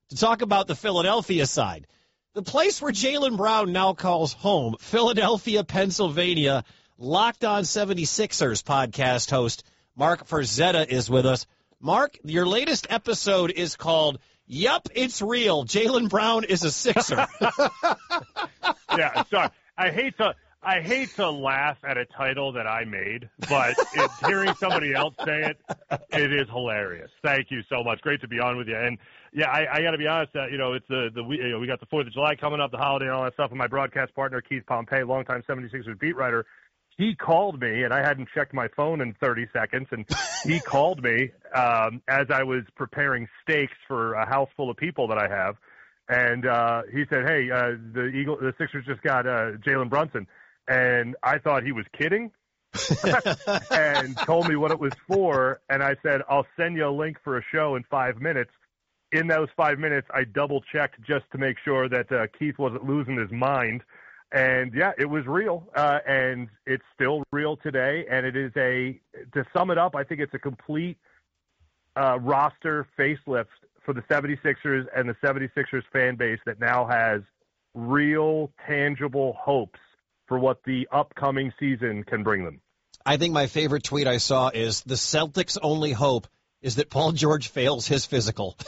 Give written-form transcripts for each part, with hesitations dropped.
to talk about the Philadelphia side. The place where Jaylen Brown now calls home, Philadelphia, Pennsylvania. Locked On 76ers podcast host Mark Farzetta is with us. Mark, your latest episode is called Yup, It's Real. Jaylen Brown is a Sixer. Yeah, sorry. I hate to laugh at a title that I made, but hearing somebody else say it is hilarious. Thank you so much. Great to be on with you. And yeah, I got to be honest. It's we got the 4th of July coming up, the holiday, and all that stuff. And my broadcast partner Keith Pompey, longtime 76ers beat writer, he called me, and I hadn't checked my phone in 30 seconds, and he called me as I was preparing steaks for a house full of people that I have, and he said, "Hey, the Sixers just got Jalen Brunson," and I thought he was kidding, and told me what it was for, and I said, "I'll send you a link for a show in 5 minutes." In those 5 minutes, I double-checked just to make sure that Keith wasn't losing his mind. And, yeah, it was real, and it's still real today. And it is to sum it up, I think it's a complete roster facelift for the 76ers and the 76ers fan base that now has real, tangible hopes for what the upcoming season can bring them. I think my favorite tweet I saw is the Celtics' only hope is that Paul George fails his physical.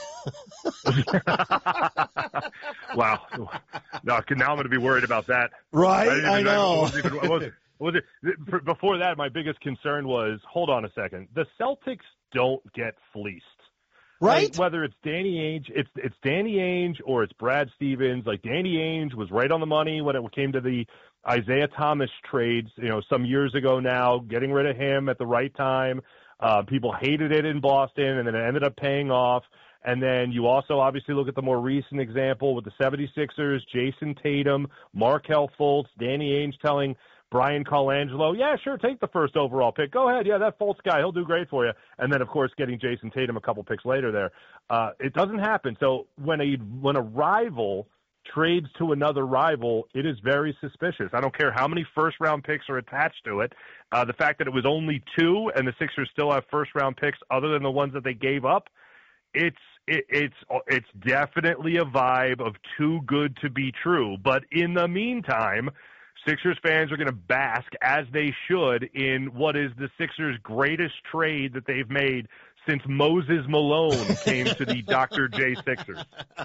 Wow. No, now I'm going to be worried about that. Right, I know. Before that, my biggest concern was, hold on a second, the Celtics don't get fleeced. Right? Like, whether it's Danny Ainge, it's Danny Ainge or it's Brad Stevens. Like, Danny Ainge was right on the money when it came to the Isaiah Thomas trades, some years ago now, getting rid of him at the right time. People hated it in Boston, and then it ended up paying off. And then you also obviously look at the more recent example with the 76ers, Jason Tatum, Markelle Fultz, Danny Ainge telling Brian Colangelo, yeah, sure, take the first overall pick. Go ahead. Yeah, that Fultz guy, he'll do great for you. And then, of course, getting Jason Tatum a couple picks later there. It doesn't happen. So when a rival trades to another rival, it is very suspicious. I don't care how many first-round picks are attached to it. The fact that it was only 2 and the Sixers still have first-round picks other than the ones that they gave up, it's definitely a vibe of too good to be true. But in the meantime, Sixers fans are going to bask, as they should, in what is the Sixers' greatest trade that they've made since Moses Malone came to the Dr. J Sixers.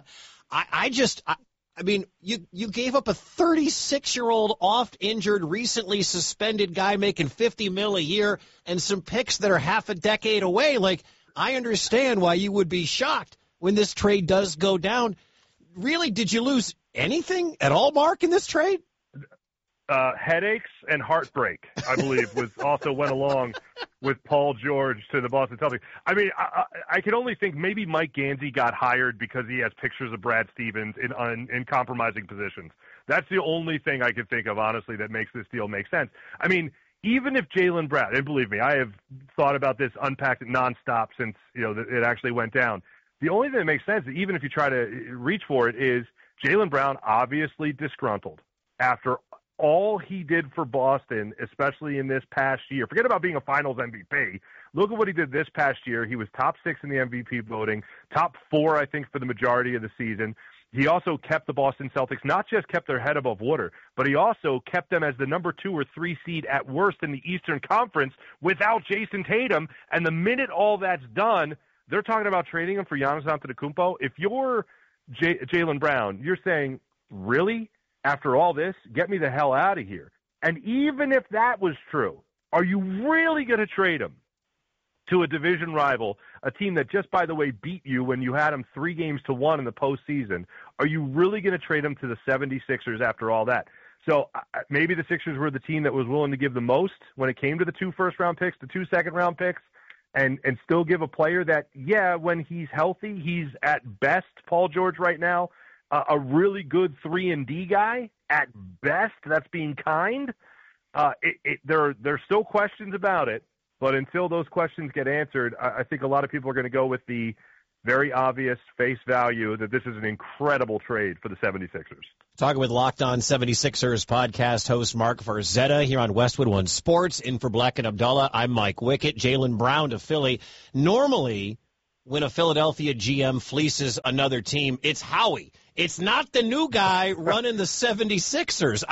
I mean, you gave up a 36-year-old oft-injured, recently suspended guy making $50 million a year and some picks that are half a decade away. Like, I understand why you would be shocked when this trade does go down. Really, did you lose anything at all, Mark, in this trade? Headaches and heartbreak, I believe, also went along with Paul George to the Boston Celtics. I mean, I can only think maybe Mike Gansey got hired because he has pictures of Brad Stevens in compromising positions. That's the only thing I can think of, honestly, that makes this deal make sense. I mean, even if Jaylen Brown, and believe me, I have thought about this, unpacked it nonstop since it actually went down. The only thing that makes sense, even if you try to reach for it, is Jaylen Brown obviously disgruntled after all he did for Boston, especially in this past year. Forget about being a finals MVP. Look at what he did this past year. He was top 6 in the MVP voting, top 4, I think, for the majority of the season. He also kept the Boston Celtics, not just kept their head above water, but he also kept them as the number 2 or 3 seed at worst in the Eastern Conference without Jason Tatum. And the minute all that's done, they're talking about trading him for Giannis Antetokounmpo. If you're Jaylen Brown, you're saying, really? After all this, get me the hell out of here. And even if that was true, are you really going to trade him to a division rival, a team that just, by the way, beat you when you had them 3-1 in the postseason? Are you really going to trade him to the 76ers after all that? So maybe the Sixers were the team that was willing to give the most when it came to the 2 first-round picks, the 2 second-round picks, and still give a player that, yeah, when he's healthy, he's at best, Paul George right now, a really good 3-and-D guy at best. That's being kind. There's still questions about it, but until those questions get answered, I think a lot of people are going to go with the very obvious face value that this is an incredible trade for the 76ers. Talking with Locked On 76ers podcast host Mark Farzetta here on Westwood One Sports. In for Black and Abdullah, I'm Mike Wickett. Jaylen Brown to Philly. Normally, when a Philadelphia GM fleeces another team, it's Howie. It's not the new guy running the 76ers.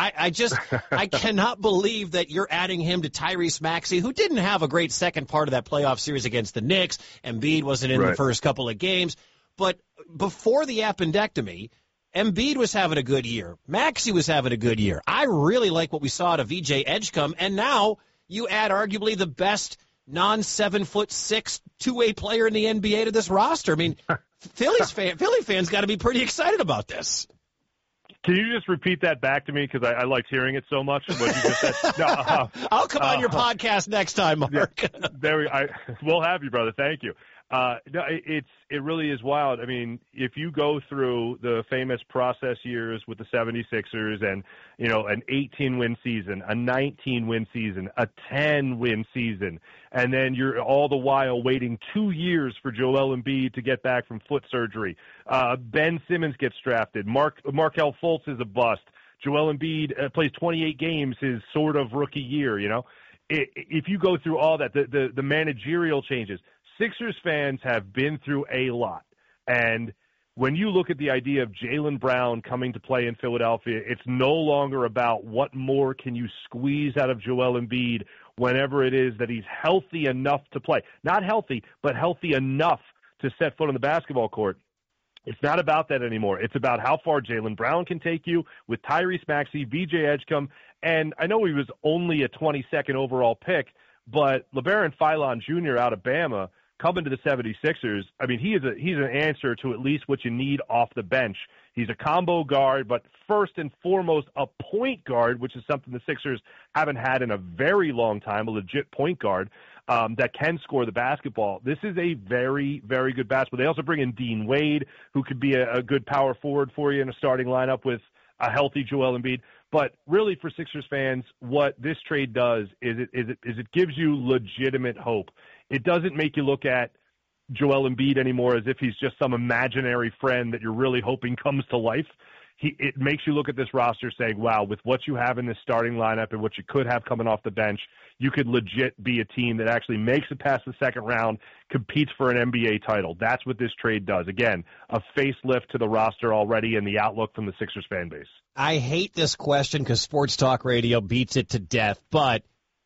I cannot believe that you're adding him to Tyrese Maxey, who didn't have a great second part of that playoff series against the Knicks. Embiid wasn't in the first couple of games. But before the appendectomy, Embiid was having a good year. Maxey was having a good year. I really like what we saw out of VJ Edgecombe. And now you add arguably the best non-7'6" two-way player in the NBA to this roster. I mean, Philly fans got to be pretty excited about this. Can you just repeat that back to me? Because I liked hearing it so much. What you just said. No, I'll come on your podcast next time, Mark. Yeah, we'll have you, brother. Thank you. No, it really is wild. I mean, if you go through the famous process years with the 76ers and, an 18-win season, a 19-win season, a 10-win season, and then you're all the while waiting 2 years for Joel Embiid to get back from foot surgery. Ben Simmons gets drafted. Markelle Fultz is a bust. Joel Embiid plays 28 games his sort of rookie year, If you go through all that, the managerial changes, Sixers fans have been through a lot. And when you look at the idea of Jaylen Brown coming to play in Philadelphia, it's no longer about what more can you squeeze out of Joel Embiid whenever it is that he's healthy enough to play. Not healthy, but healthy enough to set foot on the basketball court. It's not about that anymore. It's about how far Jaylen Brown can take you with Tyrese Maxey, VJ Edgecombe, and I know he was only a 22nd overall pick, but LeBaron Philon Jr. out of Bama coming to the 76ers, I mean, he's an answer to at least what you need off the bench. He's a combo guard, but first and foremost, a point guard, which is something the Sixers haven't had in a very long time, a legit point guard that can score the basketball. This is a very, very good basketball. They also bring in Dean Wade, who could be a good power forward for you in a starting lineup with a healthy Joel Embiid. But really, for Sixers fans, what this trade does is it gives you legitimate hope. It doesn't make you look at Joel Embiid anymore as if he's just some imaginary friend that you're really hoping comes to life. It makes you look at this roster saying, wow, with what you have in this starting lineup and what you could have coming off the bench, you could legit be a team that actually makes it past the second round, competes for an NBA title. That's what this trade does. Again, a facelift to the roster already and the outlook from the Sixers fan base. I hate this question because sports talk radio beats it to death, but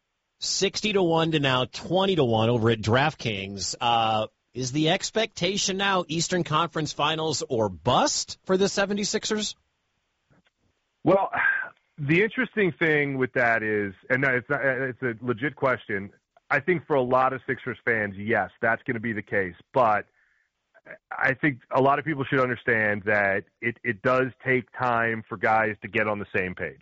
60-1 to now 20-1 over at DraftKings. Is the expectation now Eastern Conference Finals or bust for the 76ers? Well, the interesting thing with that is, and it's a legit question, I think for a lot of Sixers fans, yes, that's going to be the case. But I think a lot of people should understand that it does take time for guys to get on the same page.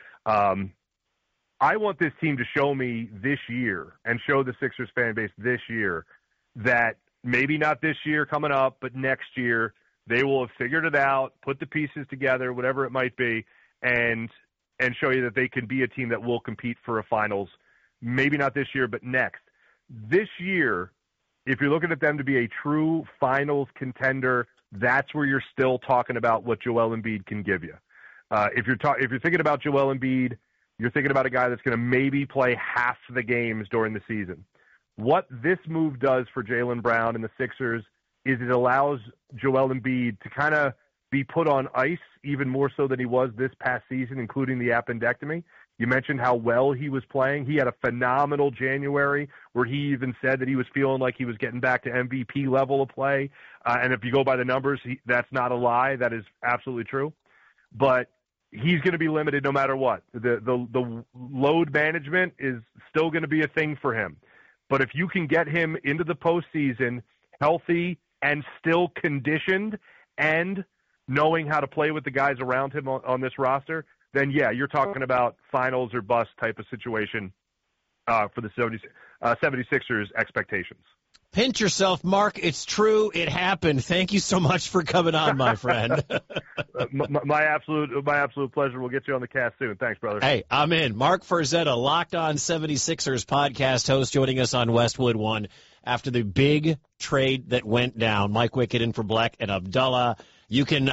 I want this team to show me this year and show the Sixers fan base this year that maybe not this year coming up, but next year they will have figured it out, put the pieces together, whatever it might be, and show you that they can be a team that will compete for a finals. Maybe not this year, but next. This year, if you're looking at them to be a true finals contender, that's where you're still talking about what Joel Embiid can give you. If you're thinking about Joel Embiid, you're thinking about a guy that's going to maybe play half the games during the season. What this move does for Jaylen Brown and the Sixers is it allows Joel Embiid to kind of be put on ice even more so than he was this past season, including the appendectomy. You mentioned how well he was playing. He had a phenomenal January where he even said that he was feeling like he was getting back to MVP level of play. And if you go by the numbers, that's not a lie. That is absolutely true. But he's going to be limited no matter what. The load management is still going to be a thing for him. But if you can get him into the postseason healthy and still conditioned and knowing how to play with the guys around him on this roster, then, yeah, you're talking about finals or bust type of situation for the 76ers expectations. Pinch yourself, Mark. It's true. It happened. Thank you so much for coming on, my friend. my absolute pleasure. We'll get you on the cast soon. Thanks, brother. Hey, I'm in. Mark Farzetta, Locked On 76ers podcast host, joining us on Westwood One after the big trade that went down. Mike Wickett in for Black and Abdullah. You can,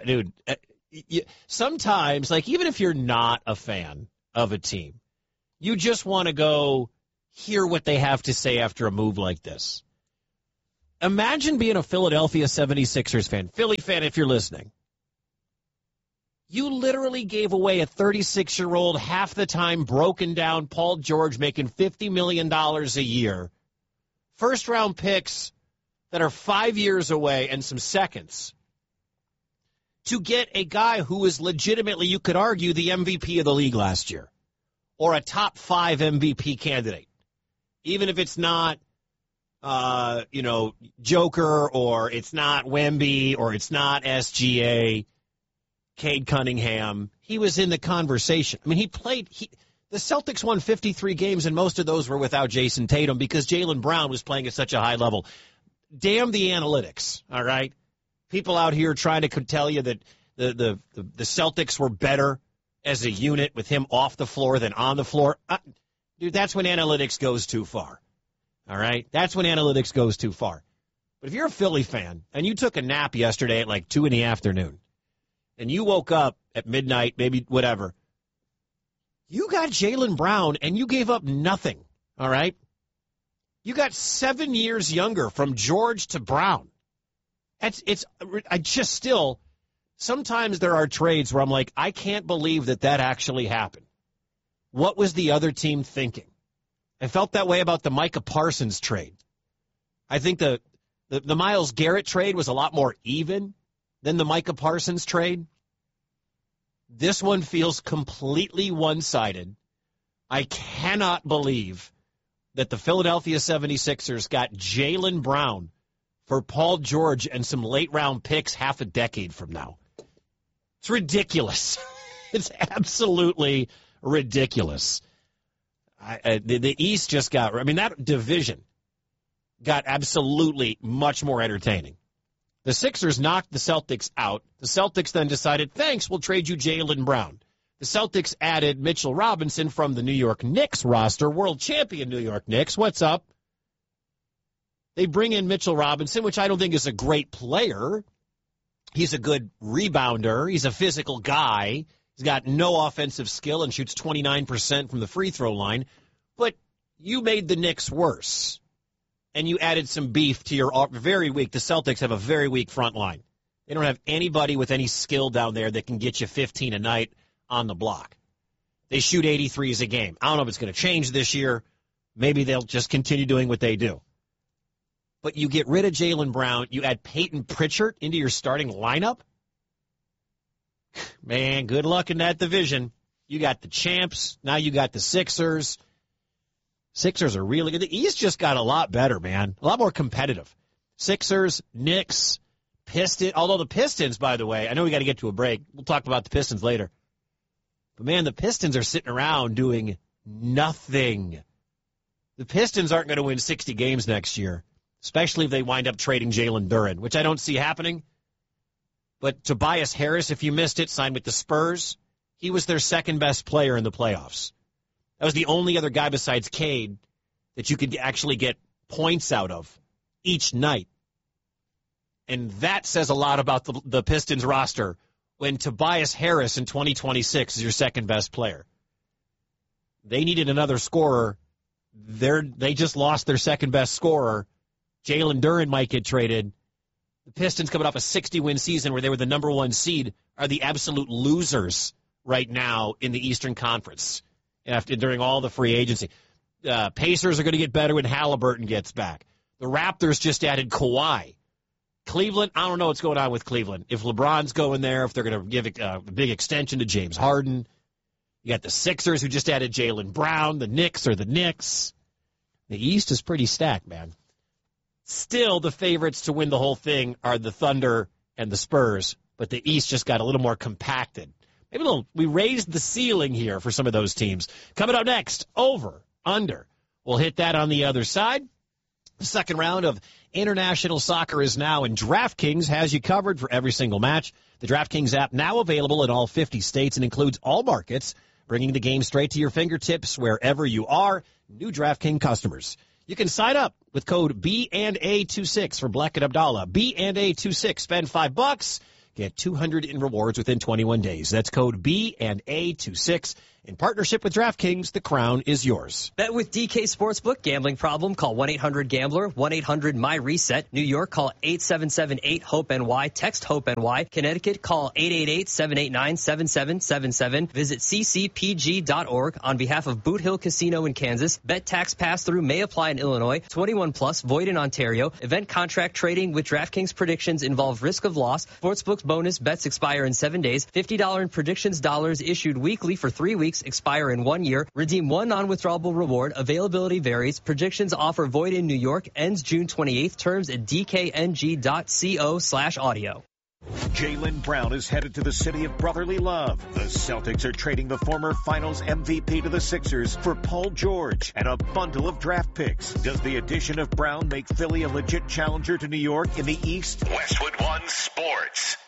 sometimes, like, even if you're not a fan of a team, you just want to go hear what they have to say after a move like this. Imagine being a Philadelphia 76ers fan, Philly fan if you're listening. You literally gave away a 36-year-old, half the time broken down Paul George making $50 million a year. First-round picks that are 5 years away and some seconds to get a guy who is legitimately, you could argue, the MVP of the league last year or a top 5 MVP candidate. Even if it's not, Joker or it's not Wemby or it's not SGA, Cade Cunningham, he was in the conversation. I mean, the Celtics won 53 games, and most of those were without Jason Tatum because Jaylen Brown was playing at such a high level. Damn the analytics, all right? People out here trying to tell you that the Celtics were better as a unit with him off the floor than on the floor. Dude, that's when analytics goes too far, all right? That's when analytics goes too far. But if you're a Philly fan and you took a nap yesterday at like 2 in the afternoon, and you woke up at midnight, maybe whatever, you got Jaylen Brown and you gave up nothing, all right? You got 7 years younger from George to Brown. Sometimes there are trades where I'm like, I can't believe that actually happened. What was the other team thinking? I felt that way about the Micah Parsons trade. I think the Myles Garrett trade was a lot more even than the Micah Parsons trade. This one feels completely one-sided. I cannot believe that the Philadelphia 76ers got Jaylen Brown for Paul George and some late-round picks half a decade from now. It's ridiculous. It's absolutely ridiculous. The East just that division got absolutely much more entertaining. The Sixers knocked the Celtics out. The Celtics then decided, thanks, we'll trade you Jaylen Brown. The Celtics added Mitchell Robinson from the New York Knicks roster, world champion New York Knicks. What's up? They bring in Mitchell Robinson, which I don't think is a great player. He's a good rebounder. He's a physical guy. He's got no offensive skill and shoots 29% from the free throw line. But you made the Knicks worse. And you added some beef to your very weak. The Celtics have a very weak front line. They don't have anybody with any skill down there that can get you 15 a night on the block. They shoot 83s a game. I don't know if it's going to change this year. Maybe they'll just continue doing what they do. But you get rid of Jaylen Brown. You add Peyton Pritchard into your starting lineup. Man, good luck in that division. You got the champs. Now you got the Sixers. Sixers are really good. The East just got a lot better, man. A lot more competitive. Sixers, Knicks, Pistons. Although the Pistons, by the way, I know we got to get to a break. We'll talk about the Pistons later. But, man, the Pistons are sitting around doing nothing. The Pistons aren't going to win 60 games next year, especially if they wind up trading Jalen Duren, which I don't see happening. But Tobias Harris, if you missed it, signed with the Spurs. He was their second-best player in the playoffs. That was the only other guy besides Cade that you could actually get points out of each night. And that says a lot about the Pistons roster when Tobias Harris in 2026 is your second-best player. They needed another scorer. They just lost their second-best scorer. Jalen Duren might get traded. The Pistons, coming off a 60-win season where they were the number 1 seed, are the absolute losers right now in the Eastern Conference during all the free agency. Pacers are going to get better when Halliburton gets back. The Raptors just added Kawhi. Cleveland, I don't know what's going on with Cleveland. If LeBron's going there, if they're going to give a big extension to James Harden. You got the Sixers who just added Jaylen Brown. The Knicks are the Knicks. The East is pretty stacked, man. Still, the favorites to win the whole thing are the Thunder and the Spurs, but the East just got a little more compacted. Maybe we raised the ceiling here for some of those teams. Coming up next, over, under. We'll hit that on the other side. The second round of international soccer is now, and DraftKings has you covered for every single match. The DraftKings app now available in all 50 states and includes all markets, bringing the game straight to your fingertips wherever you are. New DraftKings customers. You can sign up with code B&A26 for Black and Abdallah. B&A26. Spend $5. Get $200 in rewards within 21 days. That's code B&A26. In partnership with DraftKings, the crown is yours. Bet with DK Sportsbook. Gambling problem? Call 1-800-GAMBLER, 1-800-MY-RESET. New York, call 877-8-HOPE-NY. Text HOPE-NY. Connecticut, call 888-789-7777. Visit ccpg.org. On behalf of Boot Hill Casino in Kansas, bet tax pass-through may apply in Illinois. 21 plus, void in Ontario. Event contract trading with DraftKings predictions involve risk of loss. Sportsbook's bonus bets expire in 7 days. $50 in predictions dollars issued weekly for 3 weeks. Expire in 1 year. Redeem one non-withdrawable reward. Availability varies. Predictions offer void in New York. Ends June 28th. Terms at dkng.co/audio. Jaylen Brown is headed to the city of brotherly love. The Celtics are trading the former Finals MVP to the Sixers for Paul George and a bundle of draft picks. Does the addition of Brown make Philly a legit challenger to New York in the East? Westwood One Sports.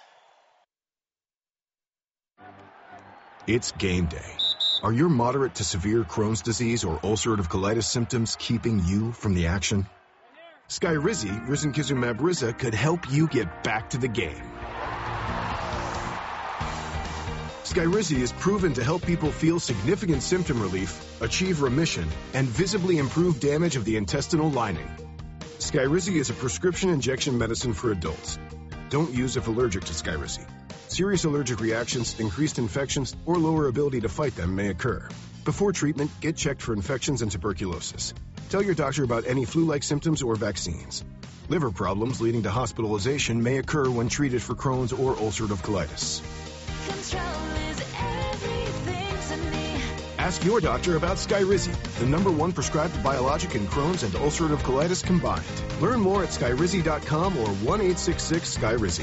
It's game day. Are your moderate to severe Crohn's disease or ulcerative colitis symptoms keeping you from the action? Skyrizi, risankizumab Riza, could help you get back to the game. Skyrizi is proven to help people feel significant symptom relief, achieve remission, and visibly improve damage of the intestinal lining. Skyrizi is a prescription injection medicine for adults. Don't use if allergic to Skyrizi. Serious allergic reactions, increased infections, or lower ability to fight them may occur. Before treatment, get checked for infections and tuberculosis. Tell your doctor about any flu-like symptoms or vaccines. Liver problems leading to hospitalization may occur when treated for Crohn's or ulcerative colitis. Ask your doctor about Skyrizi, the #1 prescribed biologic in Crohn's and ulcerative colitis combined. Learn more at skyrizi.com or 1-866-SKYRIZI.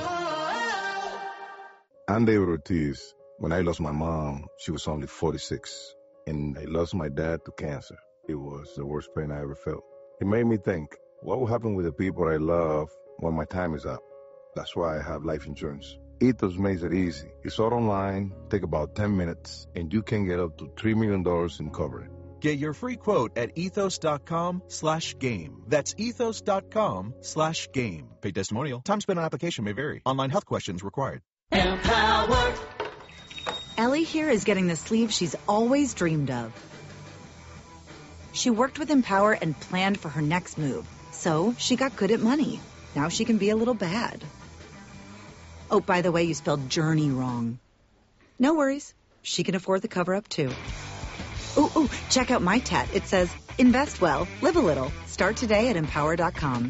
I'm David Ortiz. When I lost my mom, she was only 46, and I lost my dad to cancer. It was the worst pain I ever felt. It made me think, what will happen with the people I love when my time is up? That's why I have life insurance. Ethos makes it easy. It's all online, take about 10 minutes, and you can get up to $3 million in coverage. Get your free quote at ethos.com/game. That's ethos.com/game. Paid testimonial. Time spent on application may vary. Online health questions required. Empower. Ellie here is getting the sleeve she's always dreamed of. She worked with Empower and planned for her next move. So she got good at money. Now she can be a little bad. Oh, by the way, you spelled journey wrong. No worries. She can afford the cover-up, too. Ooh, check out my tat. It says, invest well, live a little. Start today at empower.com.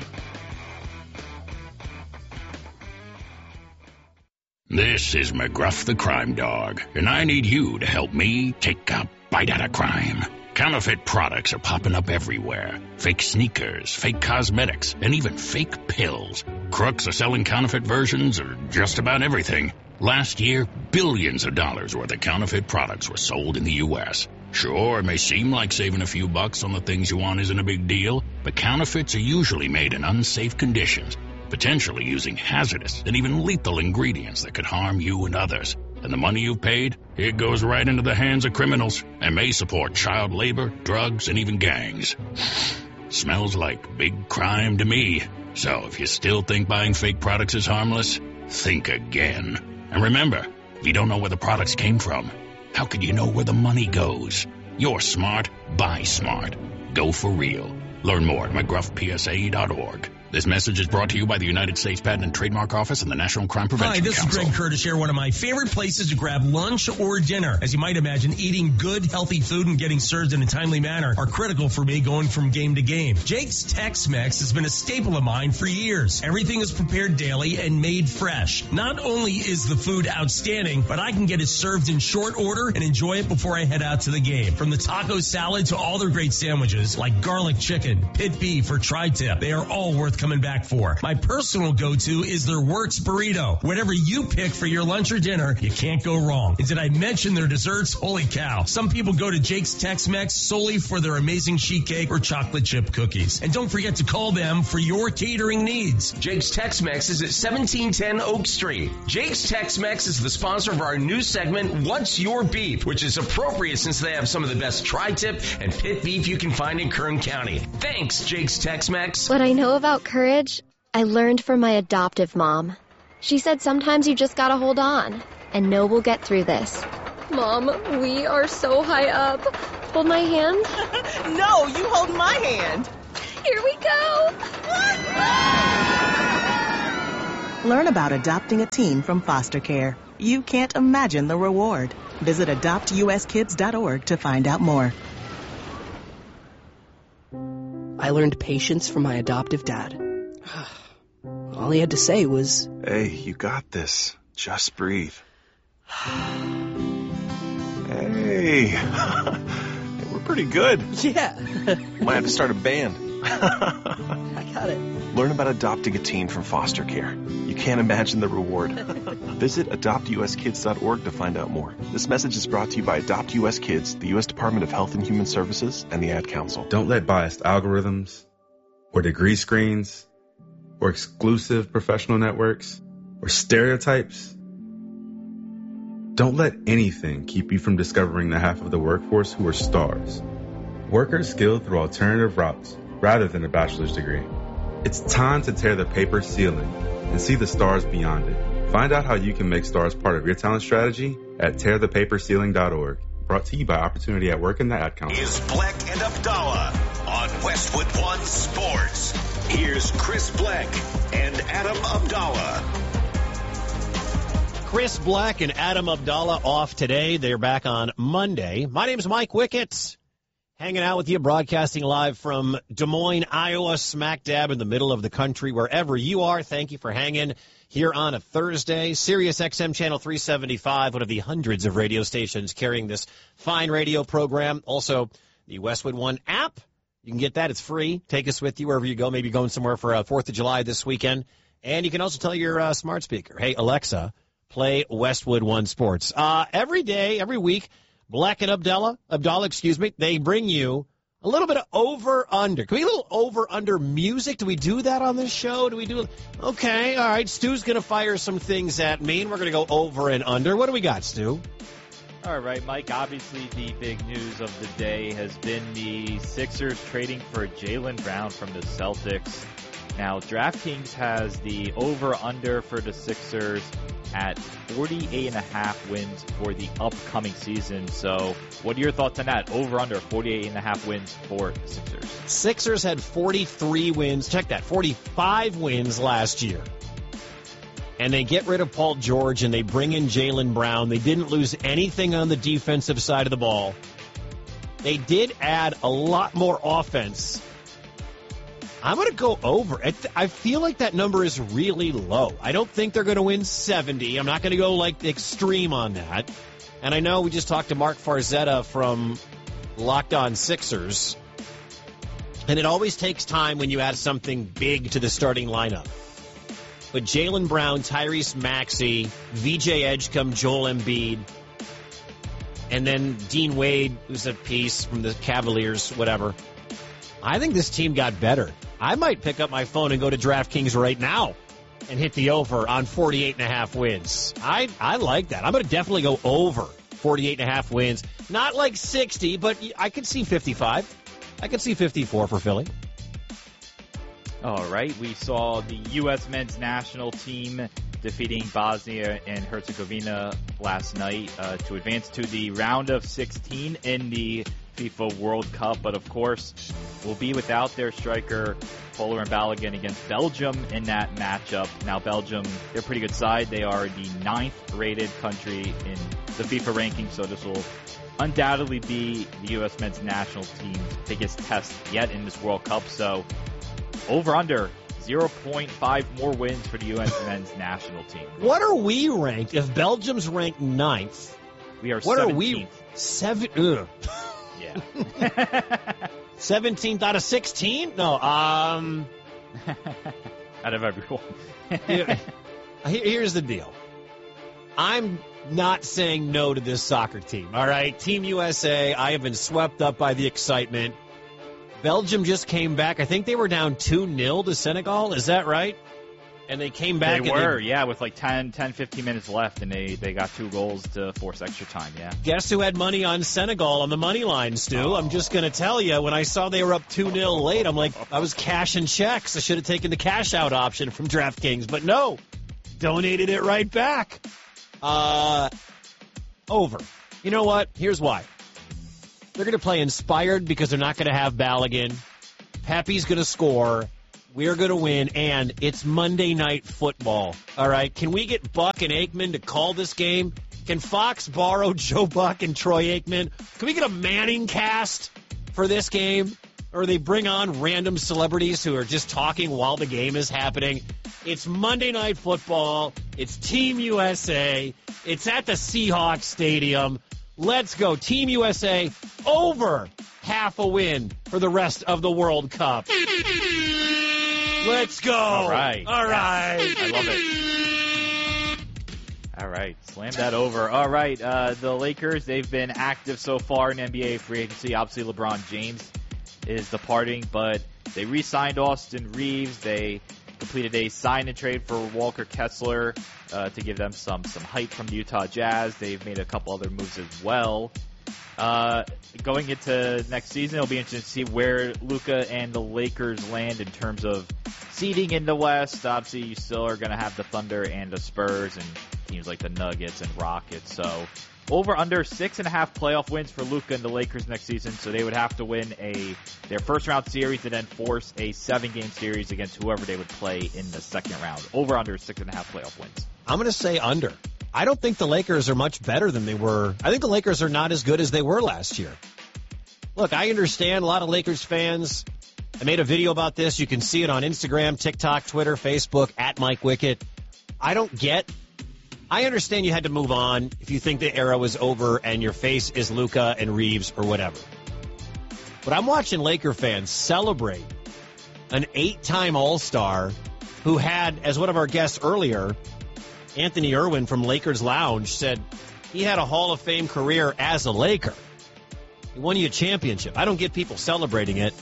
This is McGruff the Crime Dog, and I need you to help me take a bite out of crime. Counterfeit products are popping up everywhere. Fake sneakers, fake cosmetics, and even fake pills. Crooks are selling counterfeit versions of just about everything. Last year, billions of dollars worth of counterfeit products were sold in the U.S. Sure, it may seem like saving a few bucks on the things you want isn't a big deal, but counterfeits are usually made in unsafe conditions, potentially using hazardous and even lethal ingredients that could harm you and others. And the money you've paid, it goes right into the hands of criminals and may support child labor, drugs, and even gangs. Smells like big crime to me. So if you still think buying fake products is harmless, think again. And remember, if you don't know where the products came from, how could you know where the money goes? You're smart, buy smart. Go for real. Learn more at McGruffPSA.org. This message is brought to you by the United States Patent and Trademark Office and the National Crime Prevention Council. Hi, this is Greg Curtis here, one of my favorite places to grab lunch or dinner. As you might imagine, eating good, healthy food and getting served in a timely manner are critical for me going from game to game. Jake's Tex-Mex has been a staple of mine for years. Everything is prepared daily and made fresh. Not only is the food outstanding, but I can get it served in short order and enjoy it before I head out to the game. From the taco salad to all their great sandwiches like garlic chicken, pit beef, or tri-tip, they are all worth coming back for. My personal go-to is their Works Burrito. Whatever you pick for your lunch or dinner, you can't go wrong. And did I mention their desserts? Holy cow. Some people go to Jake's Tex-Mex solely for their amazing sheet cake or chocolate chip cookies. And don't forget to call them for your catering needs. Jake's Tex-Mex is at 1710 Oak Street. Jake's Tex-Mex is the sponsor of our new segment, What's Your Beef, which is appropriate since they have some of the best tri-tip and pit beef you can find in Kern County. Thanks, Jake's Tex-Mex. What I know about courage, I learned from my adoptive mom. She said sometimes you just gotta hold on and know we'll get through this. Mom, we are so high up. Hold my hand. No, you hold my hand. Here we go. Learn about adopting a teen from foster care. You can't imagine the reward. Visit adoptuskids.org to find out more. I learned patience from my adoptive dad. All he had to say was, "Hey, you got this. Just breathe." Hey, we're pretty good. Yeah. Might have to start a band. I got it. Learn about adopting a teen from foster care. You can't imagine the reward. Visit adoptuskids.org to find out more. This message is brought to you by Adopt US Kids, the U.S. Department of Health and Human Services, and the Ad Council. Don't let biased algorithms or degree screens or exclusive professional networks or stereotypes, don't let anything keep you from discovering the half of the workforce who are stars. Workers skilled through alternative routes rather than a bachelor's degree. It's time to tear the paper ceiling and see the stars beyond it. Find out how you can make stars part of your talent strategy at tearthepaperceiling.org. Brought to you by Opportunity at Work and the Ad Council. Is Black and Abdallah on Westwood One Sports. Here's Chris Black and Adam Abdallah. Chris Black and Adam Abdallah off today. They're back on Monday. My name's Mike Wickett. Hanging out with you, broadcasting live from Des Moines, Iowa, smack dab in the middle of the country, wherever you are. Thank you for hanging here on a Thursday. Sirius XM Channel 375, one of the hundreds of radio stations carrying this fine radio program. Also, the Westwood One app. You can get that. It's free. Take us with you wherever you go. Maybe going somewhere for 4th of July this weekend. And you can also tell your smart speaker, hey, Alexa, play Westwood One Sports. Every day, every week, Black and Abdallah, they bring you a little bit of over-under. Can we get a little over-under music? Do we do that on this show? Okay, all right. Stu's going to fire some things at me, and we're going to go over and under. What do we got, Stu? All right, Mike, obviously the big news of the day has been the Sixers trading for Jaylen Brown from the Celtics. Now, DraftKings has the over-under for the Sixers at 48.5 wins for the upcoming season. So what are your thoughts on that? Over-under 48.5 wins for the Sixers. Sixers had 43 wins. Check that, 45 wins last year. And they get rid of Paul George and they bring in Jaylen Brown. They didn't lose anything on the defensive side of the ball. They did add a lot more offense. I'm going to go over. I feel like that number is really low. I don't think they're going to win 70. I'm not going to go like extreme on that. And I know we just talked to Mark Farzetta from Locked On Sixers. And it always takes time when you add something big to the starting lineup. But Jaylen Brown, Tyrese Maxey, VJ Edgecombe, Joel Embiid, and then Dean Wade, who's a piece from the Cavaliers, whatever. I think this team got better. I might pick up my phone and go to DraftKings right now and hit the over on 48.5 wins. I like that. I'm going to definitely go over 48.5 wins. Not like 60, but I could see 55. I could see 54 for Philly. All right, we saw the U.S. men's national team defeating Bosnia and Herzegovina last night to advance to the round of 16 in the FIFA World Cup. But, of course, will be without their striker, Folarin Balogun, against Belgium in that matchup. Now, Belgium, they're a pretty good side. They are the 9th-rated country in the FIFA ranking, so this will undoubtedly be the U.S. men's national team's biggest test yet in this World Cup. So, over-under 0.5 more wins for the U.S. men's national team. What are we ranked? If Belgium's ranked 9th, we are what 17th. Are we? 7. Yeah. 17th out of 16? No. Out of everyone. Here's the deal. I'm not saying no to this soccer team. All right, Team USA. I have been swept up by the excitement. Belgium just came back. I think they were down 2-0 to Senegal. Is that right? And they came back. With like 10, 15 minutes left, and they got 2 goals to force extra time, yeah. Guess who had money on Senegal on the money line, Stu? Oh. I'm just going to tell you, when I saw they were up 2-0 late, I'm like, I was cashing checks. I should have taken the cash out option from DraftKings, but no. Donated it right back. Over. You know what? Here's why. They're going to play inspired because they're not going to have Balogun. Pepe's going to score. We're going to win, and it's Monday Night Football. All right? Can we get Buck and Aikman to call this game? Can Fox borrow Joe Buck and Troy Aikman? Can we get a Manning cast for this game? Or they bring on random celebrities who are just talking while the game is happening? It's Monday Night Football. It's Team USA. It's at the Seahawks Stadium. Let's go. Team USA over half a win for the rest of the World Cup. Let's go. All right. All right. Yes. I love it. All right. Slam that over. All right. The Lakers, they've been active so far in NBA free agency. Obviously, LeBron James is departing, but they re-signed Austin Reeves. They completed a sign and trade for Walker Kessler to give them some hype from the Utah Jazz. They've made a couple other moves as well. Going into next season, it'll be interesting to see where Luka and the Lakers land in terms of seeding in the West. Obviously, you still are going to have the Thunder and the Spurs and teams like the Nuggets and Rockets. So over under 6.5 playoff wins for Luka and the Lakers next season. So they would have to win their first round series and then force a 7-game series against whoever they would play in the second round. Over under 6.5 playoff wins. I'm going to say under. I don't think the Lakers are much better than they were. I think the Lakers are not as good as they were last year. Look, I understand a lot of Lakers fans. I made a video about this. You can see it on Instagram, TikTok, Twitter, Facebook, at Mike Wickett. I understand you had to move on if you think the era was over and your face is Luka and Reeves or whatever. But I'm watching Laker fans celebrate an 8-time All-Star who had, as one of our guests earlier, Anthony Irwin from Lakers Lounge said he had a Hall of Fame career as a Laker. He won you a championship. I don't get people celebrating it.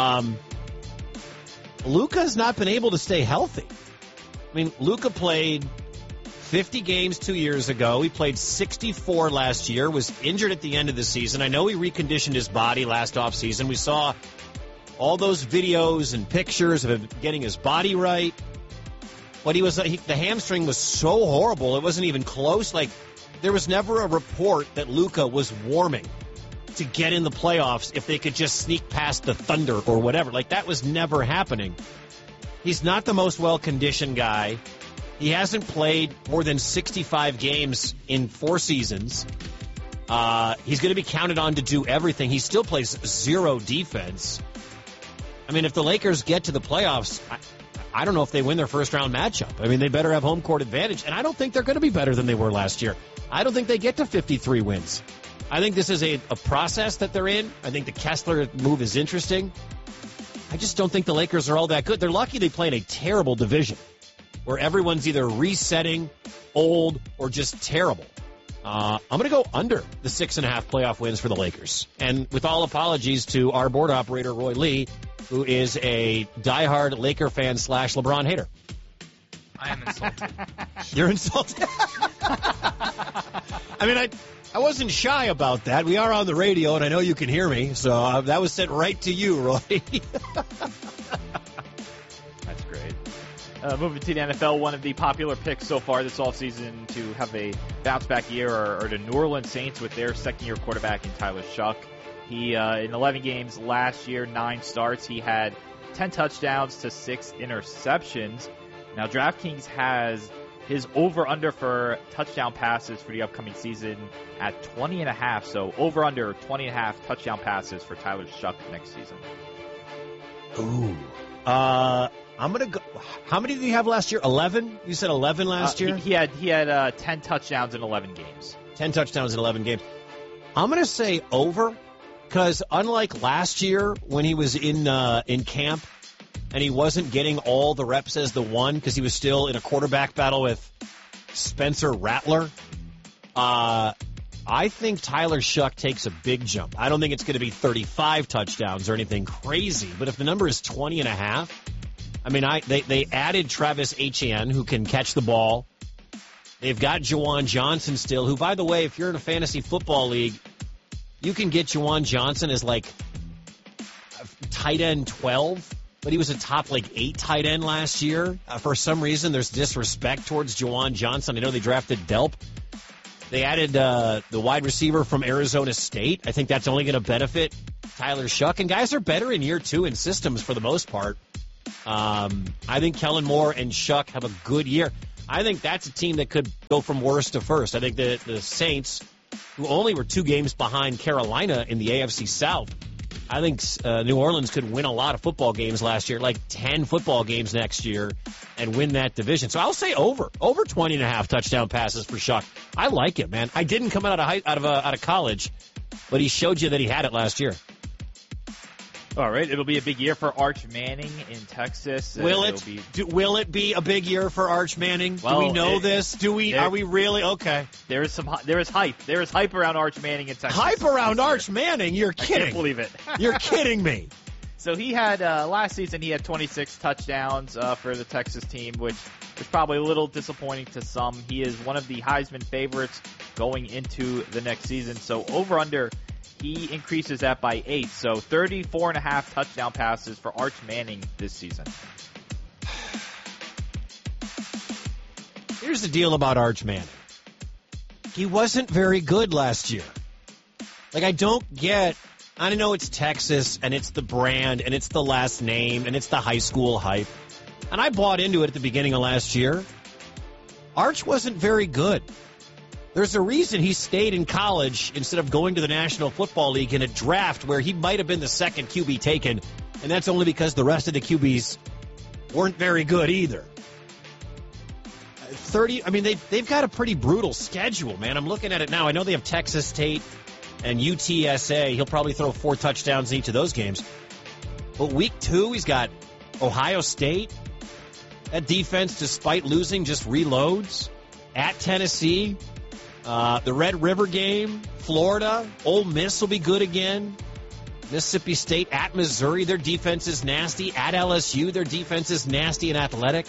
Luka's not been able to stay healthy. I mean, Luka played 50 games 2 years ago. He played 64 last year, was injured at the end of the season. I know he reconditioned his body last offseason. We saw all those videos and pictures of him getting his body right. But the hamstring was so horrible, it wasn't even close. Like, there was never a report that Luka was warming to get in the playoffs if they could just sneak past the Thunder or whatever. Like, that was never happening. He's not the most well-conditioned guy. He hasn't played more than 65 games in 4 seasons. He's going to be counted on to do everything. He still plays zero defense. I mean, if the Lakers get to the playoffs, I don't know if they win their first-round matchup. I mean, they better have home court advantage, and I don't think they're going to be better than they were last year. I don't think they get to 53 wins. I think this is a process that they're in. I think the Kessler move is interesting. I just don't think the Lakers are all that good. They're lucky they play in a terrible division where everyone's either resetting, old, or just terrible. I'm going to go under the 6.5 playoff wins for the Lakers. And with all apologies to our board operator, Roy Lee, who is a diehard Laker fan / LeBron hater. I am insulted. You're insulted? I mean, I wasn't shy about that. We are on the radio, and I know you can hear me, so that was sent right to you, Roy. That's great. Moving to the NFL, one of the popular picks so far this offseason to have a bounce-back year are the New Orleans Saints with their second-year quarterback in Tyler Shuck. He, in 11 games last year, 9 starts, he had 10 touchdowns to 6 interceptions. Now, DraftKings has his over-under for touchdown passes for the upcoming season at 20.5. So over-under 20.5 touchdown passes for Tyler Shuck next season. Ooh. I'm going to go. How many did he have last year? 11? You said 11 last year? He had 10 touchdowns in 11 games. 10 touchdowns in 11 games. I'm going to say over. Because unlike last year when he was in camp and he wasn't getting all the reps as the one because he was still in a quarterback battle with Spencer Rattler, I think Tyler Shuck takes a big jump. I don't think it's going to be 35 touchdowns or anything crazy, but if the number is 20.5, I mean, they added Travis Etienne, who can catch the ball. They've got Juwan Johnson still, who, by the way, if you're in a fantasy football league, you can get Juwan Johnson as like tight end 12, but he was a top 8 tight end last year. For some reason, there's disrespect towards Juwan Johnson. I know they drafted Delp. They added the wide receiver from Arizona State. I think that's only going to benefit Tyler Shough. And guys are better in year 2 in systems for the most part. I think Kellen Moore and Shough have a good year. I think that's a team that could go from worst to first. I think the Saints, who only were 2 games behind Carolina in the AFC South, I think New Orleans could win a lot of football games last year, like 10 football games next year, and win that division. So I'll say over 20.5 touchdown passes for Shough. I like it, man. I didn't come out of college, but he showed you that he had it last year. All right, it'll be a big year for Arch Manning in Texas. Will it be a big year for Arch Manning? Well, do we know this? Are we really? Okay. There is hype. There is hype around Arch Manning in Texas. Hype around Arch Manning? You're kidding. I can't believe it. You're kidding me. So he had last season he had 26 touchdowns for the Texas team, which was probably a little disappointing to some. He is one of the Heisman favorites going into the next season. So over under, he increases that by 8. So 34.5 touchdown passes for Arch Manning this season. Here's the deal about Arch Manning. He wasn't very good last year. Like, I know it's Texas, and it's the brand, and it's the last name, and it's the high school hype. And I bought into it at the beginning of last year. Arch wasn't very good. There's a reason he stayed in college instead of going to the National Football League in a draft where he might have been the second QB taken, and that's only because the rest of the QBs weren't very good either. They've got a pretty brutal schedule, man. I'm looking at it now. I know they have Texas State and UTSA. He'll probably throw 4 touchdowns in each of those games. But week 2, he's got Ohio State. That defense, despite losing, just reloads. At Tennessee, the Red River game, Florida, Ole Miss will be good again. Mississippi State at Missouri, their defense is nasty. At LSU, their defense is nasty and athletic.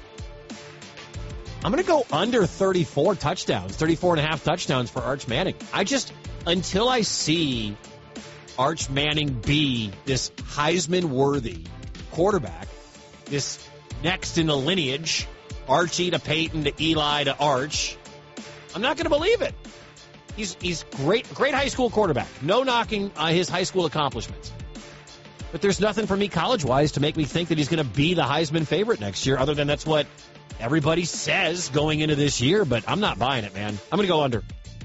I'm going to go under 34 touchdowns, 34.5 touchdowns for Arch Manning. Until I see Arch Manning be this Heisman-worthy quarterback, this next in the lineage, Archie to Peyton to Eli to Arch, I'm not going to believe it. He's great high school quarterback. No knocking his high school accomplishments. But there's nothing for me college-wise to make me think that he's going to be the Heisman favorite next year, other than that's what everybody says going into this year, but I'm not buying it, man. I'm going to go under.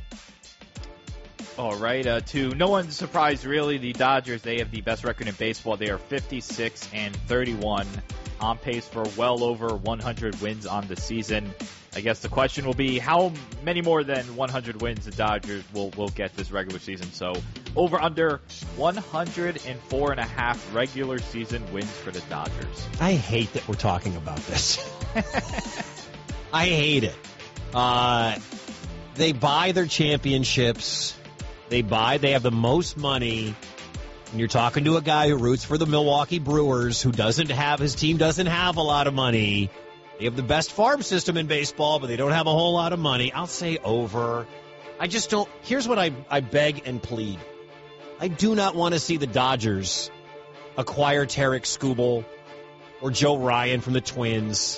All right, to no one's surprise, really, the Dodgers, they have the best record in baseball. They are 56-31, on pace for well over 100 wins on the season. I guess the question will be how many more than 100 wins the Dodgers will get this regular season. So over under 104.5 regular season wins for the Dodgers. I hate that we're talking about this. I hate it. They buy their championships. They have the most money. And you're talking to a guy who roots for the Milwaukee Brewers, his team doesn't have a lot of money. They have the best farm system in baseball, but they don't have a whole lot of money. I'll say over. I just don't. Here's what I beg and plead. I do not want to see the Dodgers acquire Tarek Skubal or Joe Ryan from the Twins.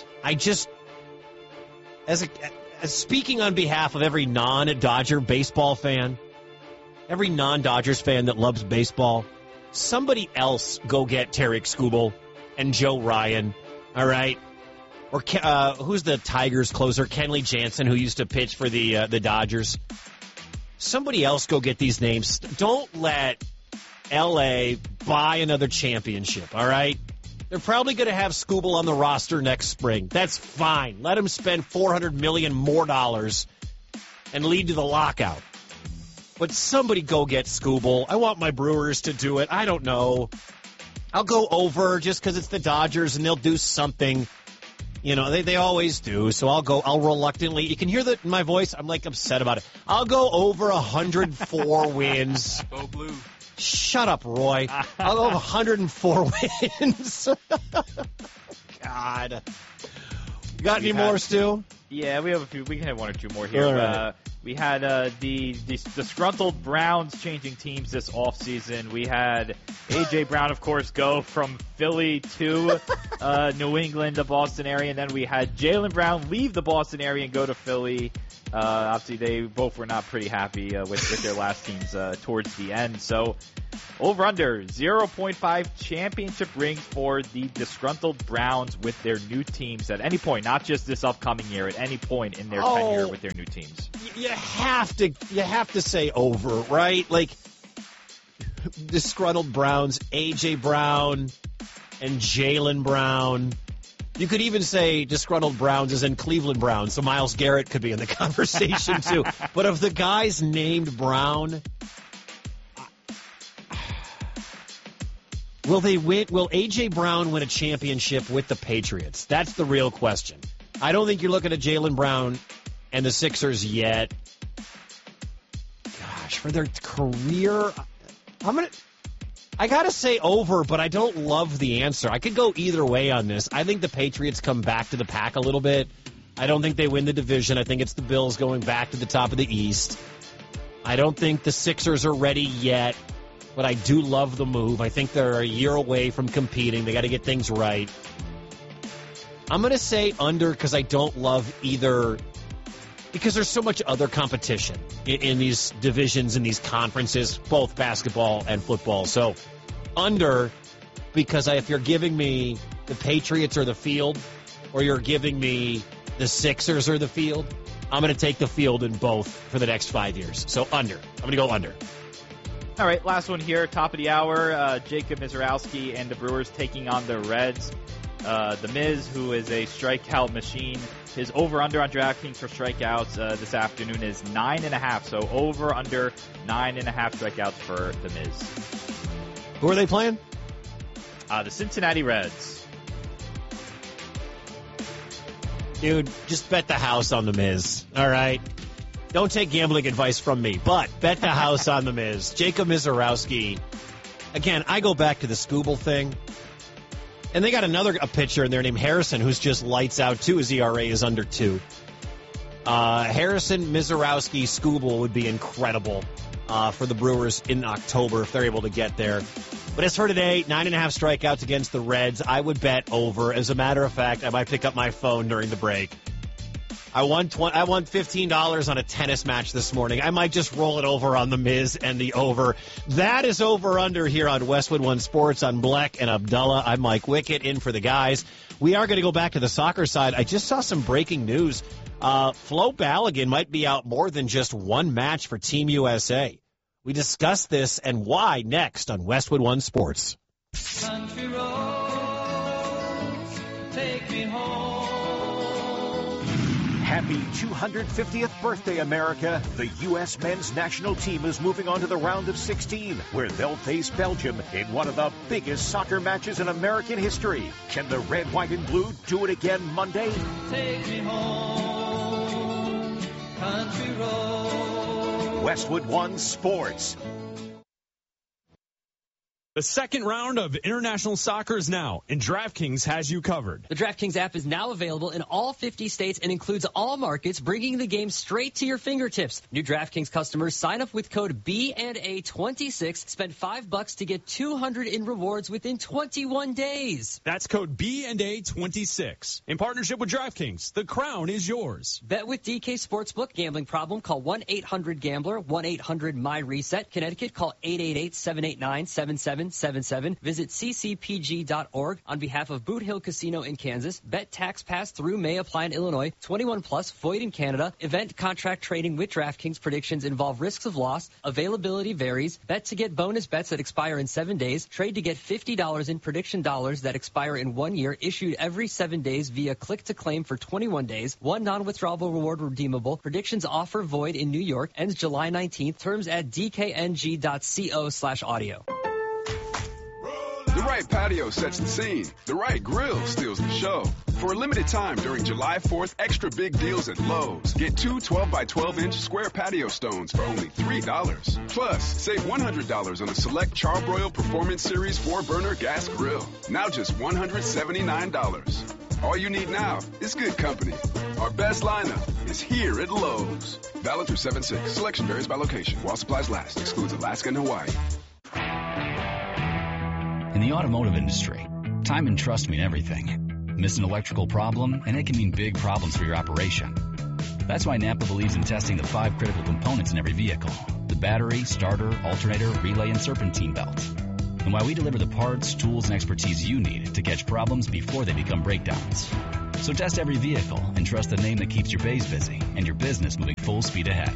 As speaking on behalf of every non-Dodger baseball fan, every non-Dodgers fan that loves baseball, somebody else go get Tarek Skubal and Joe Ryan, all right? Or who's the Tigers closer? Kenley Jansen, who used to pitch for the Dodgers. Somebody else go get these names. Don't let L.A. buy another championship, all right? They're probably going to have Skubal on the roster next spring. That's fine. Let him spend $400 million more and lead to the lockout. But somebody go get Skubal. I want my Brewers to do it. I don't know. I'll go over just because it's the Dodgers and they'll do something. You know, they always do. So I'll reluctantly. You can hear that in my voice. I'm like upset about it. I'll go over 104 wins. Go blue. Shut up, Roy. I'll go 104 wins. God. Got any more, Stu? Yeah, we have a few. We can have one or two more here. All right. We had the disgruntled Browns changing teams this offseason. We had A.J. Brown, of course, go from Philly to New England, the Boston area. And then we had Jaylen Brown leave the Boston area and go to Philly. Obviously, they both were not pretty happy with their last teams towards the end. So, over-under 0.5 championship rings for the disgruntled Browns with their new teams at any point, not just this upcoming year, at any point in their tenure with their new teams. You have to say over, right? Like, disgruntled Browns, A.J. Brown and Jaylen Brown. You could even say disgruntled Browns is in Cleveland Browns, so Myles Garrett could be in the conversation too. But of the guys named Brown, will they win? Will A.J. Brown win a championship with the Patriots? That's the real question. I don't think you're looking at Jaylen Brown and the Sixers yet. Gosh, for their career, I got to say over, but I don't love the answer. I could go either way on this. I think the Patriots come back to the pack a little bit. I don't think they win the division. I think it's the Bills going back to the top of the East. I don't think the Sixers are ready yet, but I do love the move. I think they're a year away from competing. They got to get things right. I'm going to say under because I don't love either, because there's so much other competition in these divisions, in these conferences, both basketball and football. So under, because if you're giving me the Patriots or the field, or you're giving me the Sixers or the field, I'm going to take the field in both for the next 5 years. So under. I'm going to go under. All right, last one here, top of the hour. Jacob Mizorowski and the Brewers taking on the Reds. The Miz, who is a strikeout machine, his over-under on DraftKings for strikeouts this afternoon is 9.5. So over-under 9.5 strikeouts for the Miz. Who are they playing? The Cincinnati Reds. Dude, just bet the house on the Miz. All right. Don't take gambling advice from me, but bet the house on the Miz. Jacob Mizorowski. Again, I go back to the Scooble thing. And they got a pitcher in there named Harrison who's just lights out, too. His ERA is under 2. Harrison, Mizorowski, Scooble would be incredible for the Brewers in October if they're able to get there. But as for today, 9.5 strikeouts against the Reds. I would bet over. As a matter of fact, I might pick up my phone during the break. I won $15 on a tennis match this morning. I might just roll it over on the Miz and the over. That is over-under here on Westwood One Sports on Bleck and Abdullah. I'm Mike Wickett in for the guys. We are going to go back to the soccer side. I just saw some breaking news. Flo Balogun might be out more than just one match for Team USA. We discuss this and why next on Westwood One Sports. Country roads, take me home. Happy 250th birthday, America. The U.S. men's national team is moving on to the round of 16, where they'll face Belgium in one of the biggest soccer matches in American history. Can the red, white, and blue do it again Monday? Take me home, country road. Westwood One Sports. The second round of international soccer is now, and DraftKings has you covered. The DraftKings app is now available in all 50 states and includes all markets, bringing the game straight to your fingertips. New DraftKings customers sign up with code BNA26, spend $5 to get $200 in rewards within 21 days. That's code BNA26. In partnership with DraftKings, the crown is yours. Bet with DK Sportsbook. Gambling problem? Call 1-800-GAMBLER, 1-800-MY-RESET. Connecticut, call 888-789-7777. Visit ccpg.org on behalf of Boot Hill Casino in Kansas. Bet tax pass through may apply in Illinois. 21 plus, void in Canada. Event contract trading with DraftKings. Predictions involve risks of loss. Availability varies. Bet to get bonus bets that expire in 7 days. Trade to get $50 in prediction dollars that expire in 1 year. Issued every 7 days via click to claim for 21 days. One non-withdrawable reward redeemable. Predictions offer void in New York. Ends July 19th. Terms at dkng.co/audio. The right patio sets the scene. The right grill steals the show. For a limited time during July 4th, extra big deals at Lowe's. Get 2 12-by-12-inch square patio stones for only $3. Plus, save $100 on a select Charbroil Performance Series 4-burner gas grill. Now just $179. All you need now is good company. Our best lineup is here at Lowe's. Valid through 7/6. Selection varies by location. While supplies last. Excludes Alaska and Hawaii. In the automotive industry, time and trust mean everything. Miss an electrical problem, and it can mean big problems for your operation. That's why Napa believes in testing the 5 critical components in every vehicle: the battery, starter, alternator, relay, and serpentine belt. And why we deliver the parts, tools, and expertise you need to catch problems before they become breakdowns. So test every vehicle and trust the name that keeps your bays busy and your business moving full speed ahead.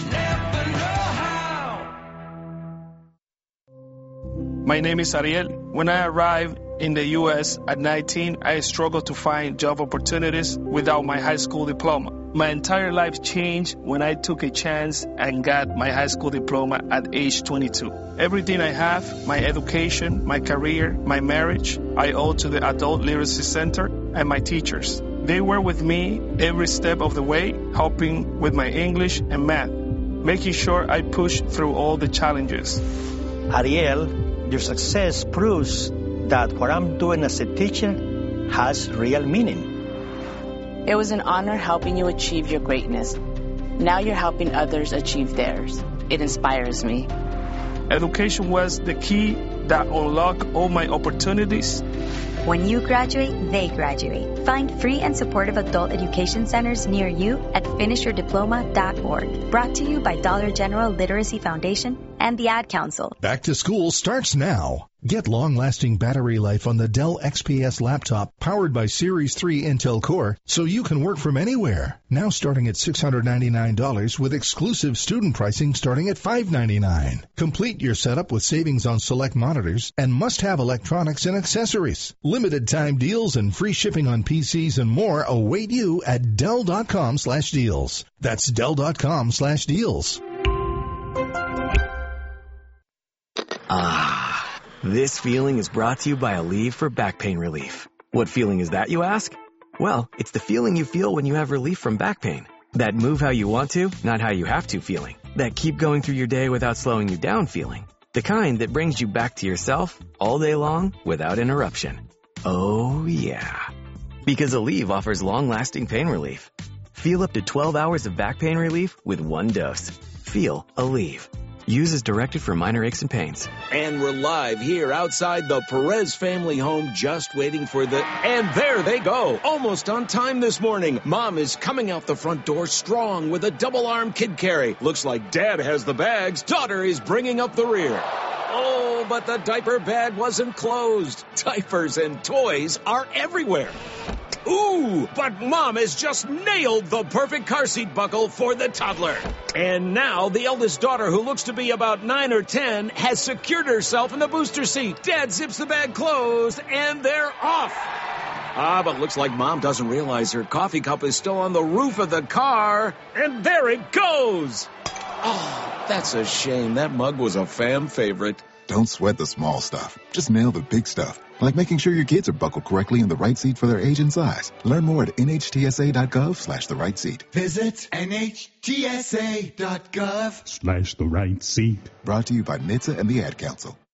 My name is Ariel. When I arrived in the U.S. at 19, I struggled to find job opportunities without my high school diploma. My entire life changed when I took a chance and got my high school diploma at age 22. Everything I have, my education, my career, my marriage, I owe to the Adult Literacy Center and my teachers. They were with me every step of the way, helping with my English and math, making sure I pushed through all the challenges. Ariel, your success proves that what I'm doing as a teacher has real meaning. It was an honor helping you achieve your greatness. Now you're helping others achieve theirs. It inspires me. Education was the key that unlocked all my opportunities. When you graduate, they graduate. Find free and supportive adult education centers near you at finishyourdiploma.org. Brought to you by Dollar General Literacy Foundation and the Ad Council. Back to school starts now. Get long-lasting battery life on the Dell XPS laptop powered by Series 3 Intel Core so you can work from anywhere. Now starting at $699 with exclusive student pricing starting at $599. Complete your setup with savings on select monitors and must-have electronics and accessories. Limited time deals and free shipping on PCs and more await you at Dell.com/deals. That's Dell.com/deals. This feeling is brought to you by Aleve for back pain relief. What feeling is that, you ask? Well, it's the feeling you feel when you have relief from back pain. That move how you want to, not how you have to feeling. That keep going through your day without slowing you down feeling. The kind that brings you back to yourself all day long without interruption. Oh yeah. Because Aleve offers long-lasting pain relief. Feel up to 12 hours of back pain relief with one dose. Feel Aleve. Use as directed for minor aches and pains. And we're live here outside the Perez family home, just waiting for the... And there they go! Almost on time this morning. Mom is coming out the front door strong with a double-arm kid carry. Looks like Dad has the bags. Daughter is bringing up the rear. Oh, but the diaper bag wasn't closed. Diapers and toys are everywhere. Ooh, but Mom has just nailed the perfect car seat buckle for the toddler. And now the eldest daughter, who looks to be about 9 or 10, has secured herself in the booster seat. Dad zips the bag closed, and they're off. But looks like Mom doesn't realize her coffee cup is still on the roof of the car. And there it goes. Oh, that's a shame. That mug was a fam favorite. Don't sweat the small stuff. Just nail the big stuff. Like making sure your kids are buckled correctly in the right seat for their age and size. Learn more at nhtsa.gov/the right seat. Visit nhtsa.gov/the right seat. Brought to you by NHTSA and the Ad Council.